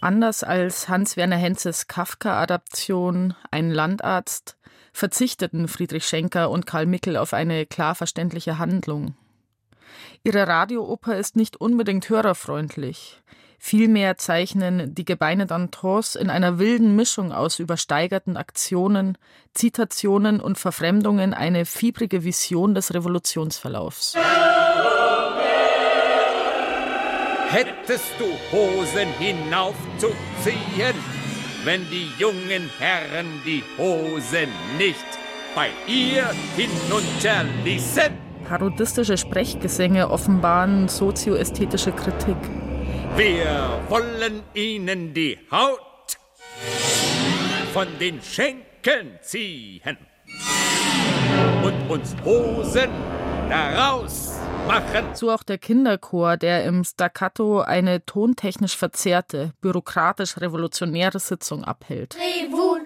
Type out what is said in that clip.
Anders als Hans-Werner Henzes Kafka-Adaption Ein Landarzt verzichteten Friedrich Schenker und Karl Mickl auf eine klar verständliche Handlung. Ihre Radiooper ist nicht unbedingt hörerfreundlich. Vielmehr zeichnen die Gebeine d'Anthons in einer wilden Mischung aus übersteigerten Aktionen, Zitationen und Verfremdungen eine fiebrige Vision des Revolutionsverlaufs. Hättest du Hosen hinaufzuziehen, wenn die jungen Herren die Hosen nicht bei ihr hinunterließen? Parodistische Sprechgesänge offenbaren sozioästhetische Kritik. Wir wollen ihnen die Haut von den Schenkeln ziehen und uns Hosen daraus machen. So auch der Kinderchor, der im Staccato eine tontechnisch verzerrte, bürokratisch-revolutionäre Sitzung abhält.